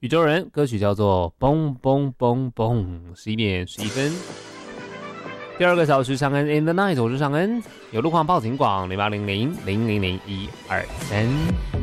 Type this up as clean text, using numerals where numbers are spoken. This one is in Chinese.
宇宙人歌曲叫做嘣嘣嘣嘣，11:11。第二个小时长恩 in the night， 我是长恩，有路况报警广0800000123。